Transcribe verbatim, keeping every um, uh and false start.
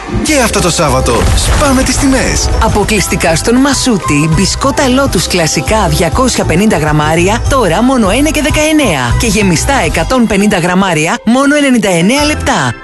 Και αυτό το Σάββατο σπάμε τις τιμές. Αποκλειστικά στον Μασούτη, μπισκότα Lotus κλασικά διακόσια πενήντα γραμμάρια, τώρα μόνο ένα και δεκαεννέα. Και γεμιστά εκατόν πενήντα γραμμάρια, μόνο ενενήντα εννέα λεπτά.